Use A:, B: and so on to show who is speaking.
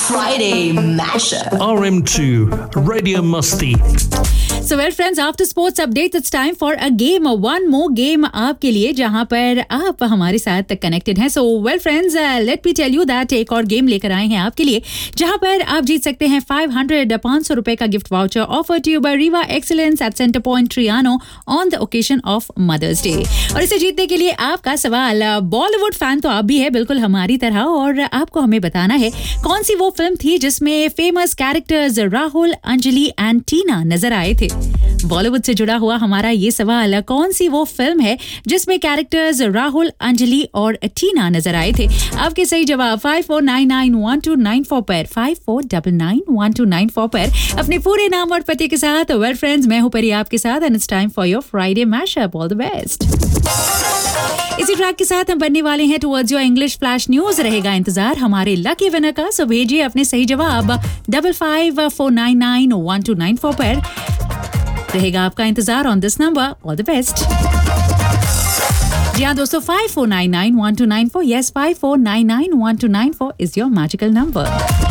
A: Friday Mashup.
B: RM2 Radio Musti.
C: So well friends, after sports update, it's time for a game, one more game आपके लिए जहां पर आप हमारे साथ कनेक्टेड हैं. So well friends, let me tell you that एक और गेम लेकर आए हैं आपके लिए जहां पर आप जीत सकते हैं 500 रुपए का gift voucher offer to you bye Rewa excellence at centre point ट्रियानो on the occasion of mother's day. और इसे जीतने के लिए आपका सवाल, बॉलीवुड फैन तो आप भी है बिल्कुल हमारी तरह, और आपको हमें बताना है कौन सी वो फिल्म थी जिसमें famous characters Rahul, Anjali and टीना नजर आए थे. बॉलीवुड से जुड़ा हुआ हमारा ये सवाल, कौन सी वो फिल्म है जिसमें कैरेक्टर्स राहुल, अंजलि और टीना नजर आए थे. आपके सही जवाब 54991294 पर 54991294 पर अपने पूरे नाम और पते के साथ. वेल फ्रेंड्स, मैं हूं परी आपके साथ and it's time for your Friday mashup. All the best. इसी ट्रैक के साथ हम बनने वाले हैं towards your English flash news. रहेगा इंतजार हमारे लकी विनर का, सो भेजिए अपने सही जवाब 5549912994 पर. रहेगा आपका इंतजार on this number. All the best. जी हाँ दोस्तों, 54991294, yes 54991294 is your magical number.